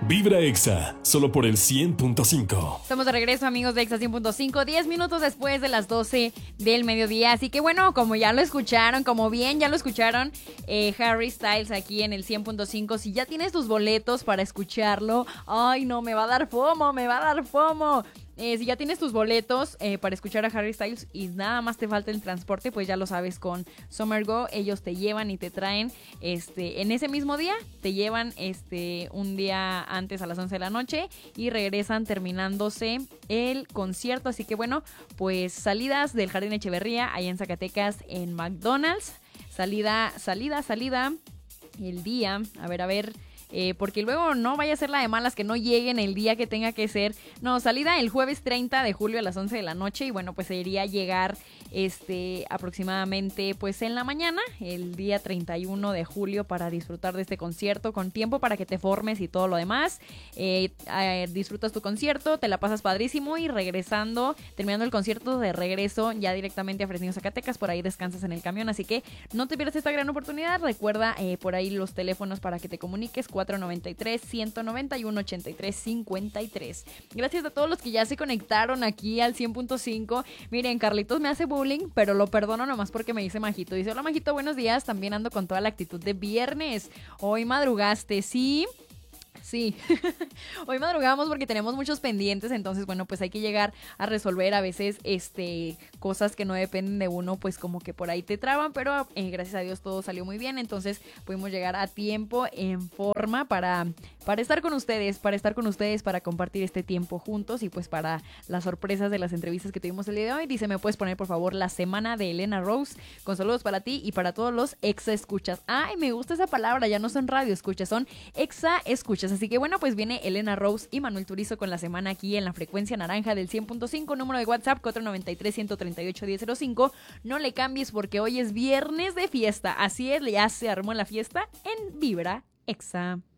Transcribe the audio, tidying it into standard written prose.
Vibra Exa, solo por el 100.5. Estamos de regreso, amigos de Exa 100.5, 10 minutos después de las 12 del mediodía. Así que bueno, como ya lo escucharon, como bien ya lo escucharon, Harry Styles aquí en el 100.5. Si ya tienes tus boletos para escucharlo, ay no, me va a dar FOMO. Si ya tienes tus boletos para escuchar a Harry Styles y nada más te falta el transporte, pues ya lo sabes, con Summer Go ellos te llevan y te traen en ese mismo día, te llevan un día antes a las 11 de la noche y regresan terminándose el concierto. Así que bueno, pues salidas del Jardín Echeverría allá en Zacatecas en McDonald's, salida el día, a ver, porque luego no vaya a ser la de malas que no lleguen el día que tenga que ser. No, salida el jueves 30 de julio a las 11 de la noche y bueno, pues sería llegar aproximadamente pues en la mañana, el día 31 de julio, para disfrutar de este concierto con tiempo para que te formes y todo lo demás. Disfrutas tu concierto, te la pasas padrísimo y regresando, terminando el concierto de regreso ya directamente a Fresnillo, Zacatecas, por ahí descansas en el camión, así que no te pierdas esta gran oportunidad. Recuerda por ahí los teléfonos para que te comuniques: 493-191-8353. Gracias a todos los que ya se conectaron aquí al 100.5. Miren, Carlitos me hace bullying, pero lo perdono nomás porque me dice Majito. Dice: hola Majito, buenos días, también ando con toda la actitud de viernes. Hoy madrugaste, ¿sí? Sí, hoy madrugamos porque tenemos muchos pendientes, entonces bueno, pues hay que llegar a resolver a veces cosas que no dependen de uno, pues como que por ahí te traban, pero gracias a Dios todo salió muy bien, entonces pudimos llegar a tiempo, en forma, para estar con ustedes, para compartir este tiempo juntos y pues para las sorpresas de las entrevistas que tuvimos el día de hoy. Dice: ¿me puedes poner por favor la semana de Elena Rose? Con saludos para ti y para todos los exa escuchas. Ay, me gusta esa palabra, ya no son radio escuchas, son exa escuchas. Así que bueno, pues viene Elena Rose y Manuel Turizo con la semana aquí en la frecuencia naranja del 100.5, número de WhatsApp 493-138-1005. No le cambies porque hoy es viernes de fiesta, así es, ya se armó la fiesta en Vibra Exa.